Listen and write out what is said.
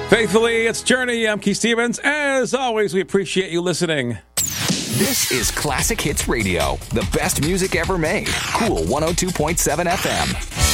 Faithfully, it's Journey. I'm Keith Stevens. As always, we appreciate you listening. This is Classic Hits Radio, the best music ever made. Cool 102.7 FM.